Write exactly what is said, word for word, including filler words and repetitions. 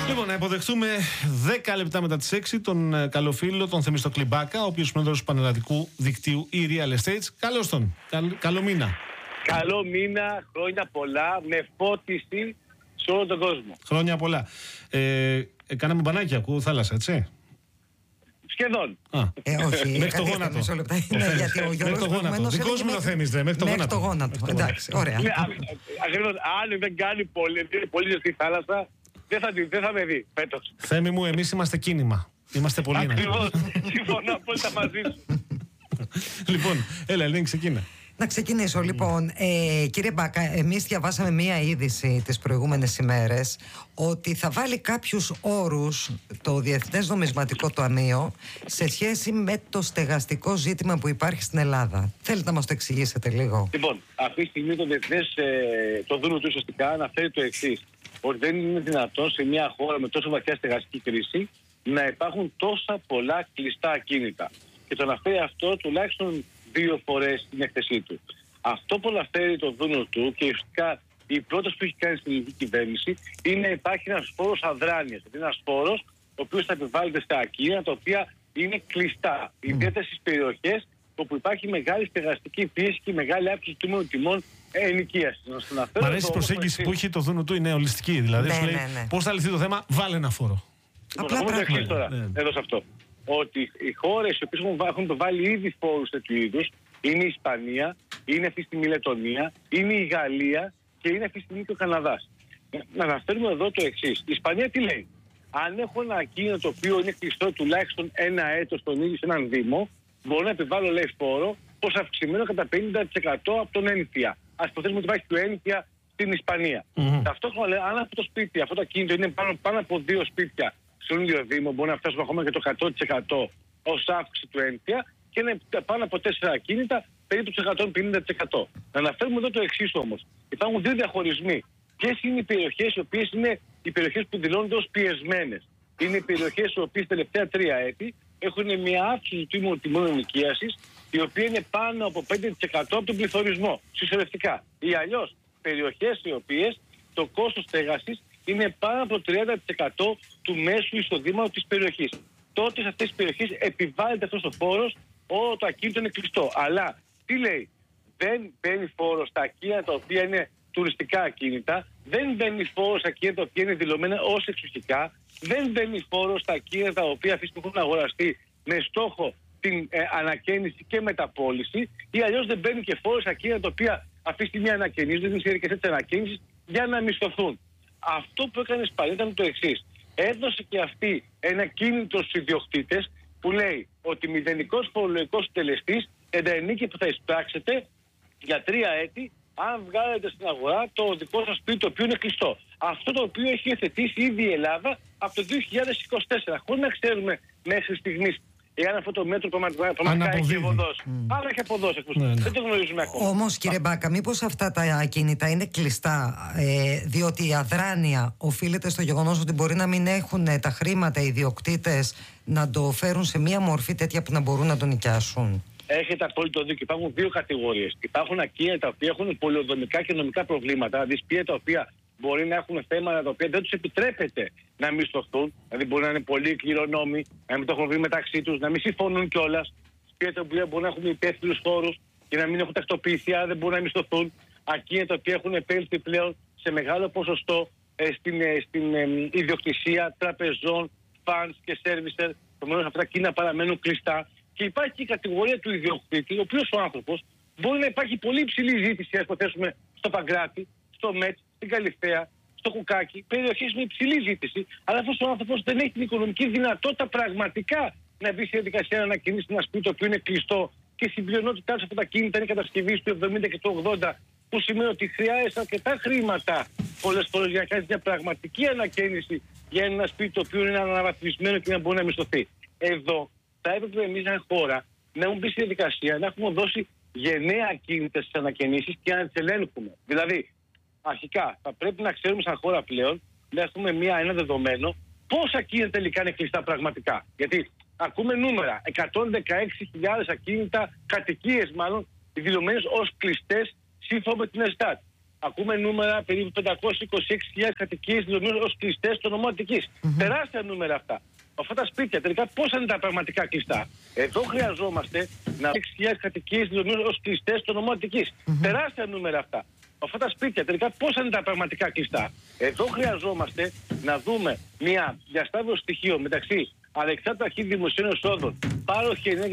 Λοιπόν, να υποδεχτούμε δέκα λεπτά μετά τις έξι τον καλό φίλο, τον Θεμίστο Κλιμπάκα, ο οποίος είναι πρόεδρος του πανελλαδικού δικτύου e-Real Estates. Καλώς τον. Καλ, καλό μήνα. Καλό μήνα, χρόνια πολλά, με φώτιση σε όλο τον κόσμο. Χρόνια πολλά. Ε, κάναμε μπανάκι, ακούω θάλασσα, έτσι. Σχεδόν. Α. Ε, όχι. Μέχρι το γόνατο. Ναι, γιατί ο Γιώργος μέχρι το γόνατο. Δικός μου είναι ο Θέμης, δε. Μέχρι το μέχρι γόνατο. το γόνατο. Εντάξει, ωραία. Ναι, ακριβώς, αν δεν κάνει πολύ, πολύ ζεστή θάλασσα, δεν θα, δεν θα με δει φέτος. Θέμη μου, εμείς είμαστε κίνημα. Είμαστε πολύ. Ακριβώς, συμφωνώ απόλυτα μαζί σου. Λοιπόν, έλα, Ελένη, ξεκίνα. Να ξεκινήσω λοιπόν. Ε, κύριε Μπάκα, εμείς διαβάσαμε μία είδηση τις προηγούμενες ημέρες ότι θα βάλει κάποιους όρους το Διεθνές Νομισματικό Ταμείο σε σχέση με το στεγαστικό ζήτημα που υπάρχει στην Ελλάδα. Θέλετε να μας το εξηγήσετε λίγο? Λοιπόν, αυτή τη στιγμή το Διεθνές, ε, το δούνο του ουσιαστικά αναφέρει το εξής: ότι δεν είναι δυνατόν σε μια χώρα με τόσο βαθιά στεγαστική κρίση να υπάρχουν τόσα πολλά κλειστά ακίνητα. Και το αναφέρει αυτό τουλάχιστον δύο φορές στην έκθεσή του. Αυτό που αναφέρει το δούνο του και ουσιαστικά η πρόταση που έχει κάνει στην ελληνική κυβέρνηση είναι να υπάρχει ένας φόρος αδράνειας. Δηλαδή ένας φόρος ο οποίος θα επιβάλλεται στα ακίνητα τα οποία είναι κλειστά. Mm. Ιδιαίτερα στις περιοχές όπου υπάρχει μεγάλη στεγαστική πίεση και μεγάλη αύξηση των τιμών ενοικίασης. Μ' αρέσει η προσέγγιση που έχει το δούνο του, είναι ολιστική. Δηλαδή, ναι, σου λέει ναι, ναι. πώς θα λυθεί το θέμα, βάλε ένα φόρο. Απλά το εξής τώρα, ναι. εδώ σε αυτό. Ότι οι χώρες οι οποίες έχουν βάλει ήδη φόρους τέτοιου είδους είναι η Ισπανία, είναι αυτή τη στιγμή η Λετωνία, είναι η Γαλλία και είναι αυτή τη στιγμή και ο Καναδάς. Να αναφέρουμε εδώ το εξής: η Ισπανία τι λέει? Αν έχω ένα ακίνητο το οποίο είναι κλειστό τουλάχιστον ένα έτος στον ίδιο σε έναν Δήμο, μπορώ να επιβάλλω, λέει, φόρο πως αυξημένο κατά πενήντα τοις εκατό από τον ένθια. Ας υποθέσουμε ότι υπάρχει και ο ένθια στην Ισπανία. Mm-hmm. Ταυτόχρονα, λέει, αν αυτό το σπίτι, αυτό το ακίνητο είναι πάνω, πάνω από δύο σπίτια στον ίδιο Δήμο, μπορεί να φτάσουμε ακόμα και το εκατό τοις εκατό ως αύξηση του ένθια, και είναι πάνω από τέσσερα ακίνητα, περίπου του εκατόν πενήντα τοις εκατό. Να αναφέρουμε εδώ το εξής όμως: υπάρχουν δύο διαχωρισμοί. Ποιες είναι οι περιοχές οι οποίες είναι οι περιοχές που δηλώνονται ως πιεσμένες? Είναι οι περιοχές οι οποίες τα τελευταία τρία έτη έχουν μια αύξηση του τιμών ενοικίασης, η οποία είναι πάνω από πέντε τοις εκατό από τον πληθωρισμό, συσσωρευτικά. Ή αλλιώς περιοχές οι οποίες το κόστος στέγασης είναι πάνω από τριάντα τοις εκατό του μέσου εισοδήματος της περιοχής. Τότε σε αυτές τις περιοχές επιβάλλεται αυτός ο φόρος, όλο το ακίνητο είναι κλειστό. Αλλά τι λέει? Δεν μπαίνει φόρος στα ακίνητα τα οποία είναι τουριστικά ακίνητα, δεν μπαίνει φόρος στα ακίνητα τα οποία είναι δηλωμένα ως εξοχικά, δεν μπαίνει φόρος στα ακίνητα τα οποία αυτή τη στιγμή έχουν αγοραστεί με στόχο την ε, ανακαίνιση και μεταπώληση, ή αλλιώς δεν μπαίνει και φόρος στα ακίνητα τα οποία αυτή τη στιγμή ανακαινίζονται, δεν είναι διαδικασία της ανακαίνισης, για να μισθωθούν. Αυτό που έκανε η Ισπανία ήταν το εξής: έδωσε και αυτή ένα κίνητρο στους ιδιοκτήτες που λέει ότι μηδενικός φορολογικός συντελεστής ενίκη που θα εισπράξετε για τρία έτη αν βγάλετε στην αγορά το δικό σας σπίτι το οποίο είναι κλειστό. Αυτό το οποίο έχει υιοθετήσει ήδη η Ελλάδα από το δύο χιλιάδες είκοσι τέσσερα, χωρίς να ξέρουμε μέχρι στιγμής εάν αυτό το μέτρο πραγματικά έχει αποδώσει. Mm. Άρα έχει αποδώσει, ναι, ναι. Δεν το γνωρίζουμε ακόμα. Όμως, κύριε Μπάκα, μήπως αυτά τα ακίνητα είναι κλειστά, ε, διότι η αδράνεια οφείλεται στο γεγονός ότι μπορεί να μην έχουν τα χρήματα οι ιδιοκτήτες να το φέρουν σε μία μορφή τέτοια που να μπορούν να τον νοικιάσουν? Έχετε απόλυτο δίκιο. Υπάρχουν δύο κατηγορίες. Υπάρχουν ακίνητα τα οποία έχουν πολεοδομικά και νομικά προβλήματα, δηλαδή σπίτια τα οποία μπορεί να έχουν θέματα τα οποία δεν τους επιτρέπεται να μισθωθούν. Δηλαδή, μπορεί να είναι πολύ κληρονόμοι, να μην το έχουν βρει μεταξύ τους, να μην συμφωνούν κιόλας. Σπίτια τα οποία μπορεί να έχουν υπεύθυνους χώρους και να μην έχουν τακτοποιηθεί, άρα δεν μπορούν να μισθωθούν. Ακίνητα τα οποία έχουν επέλθει πλέον σε μεγάλο ποσοστό ε, στην, ε, στην ε, ιδιοκτησία τραπεζών, funds και servicer. Επομένως, αυτά τα ακίνητα παραμένουν κλειστά. Και υπάρχει και η κατηγορία του ιδιοκτήτη, ο οποίος ο άνθρωπος μπορεί να υπάρχει πολύ υψηλή ζήτηση, ας υποθέσουμε, στο Παγκράτη, στο Μέτ, στην Καλυθέα, στο Κουκάκι, περιοχές με υψηλή ζήτηση, αλλά αυτός ο άνθρωπος δεν έχει την οικονομική δυνατότητα πραγματικά να μπει στη διαδικασία να ανακαινήσει ένα σπίτι το οποίο είναι κλειστό και στην πλειονότητά του αυτά τα κίνητα είναι κατασκευής του εβδομήντα και του ογδόντα, που σημαίνει ότι χρειάζεται αρκετά χρήματα πολλές φορές για να κάνει μια πραγματική ανακαίνιση για ένα σπίτι το οποίο είναι αναβαθμισμένο και να μπορεί να μισθωθεί. Εδώ θα έπρεπε εμείς, σαν χώρα, να έχουμε μπει στη διαδικασία να έχουμε δώσει γενναία κίνητα στις ανακαινήσεις και να τις ελέγχουμε. Δηλαδή, αρχικά θα πρέπει να ξέρουμε σαν χώρα πλέον να έχουμε μια, ένα δεδομένο πόσα ακίνητα τελικά είναι κλειστά πραγματικά. Γιατί ακούμε νούμερα, εκατόν δεκαέξι χιλιάδες ακίνητα, κατοικίες μάλλον, δηλωμένες ως κλειστές σύμφωνα με την Εστάτ. ακούμε νούμερα περίπου πεντακόσιες είκοσι έξι χιλιάδες κατοικίες δεδομένως ως κλειστές στο νομό Αττικής. Mm-hmm. Τεράστια νούμερα αυτά. Αυτά τα σπίτια τελικά πόσα είναι τα πραγματικά κλειστά. Εδώ χρειαζόμαστε να έξι χιλιάδες κατοικίες δεδομένως ως κλειστές στο νομό Αττικής. Mm-hmm. Τεράστια νούμερα αυτά. Αυτά τα σπίτια τελικά πόσα είναι τα πραγματικά κλειστά. Εδώ χρειαζόμαστε να δούμε μια διασταύρωση στοιχείων μεταξύ ανεξάρτητα αρχή δημοσίων εσόδων, πάροχη ενέργειας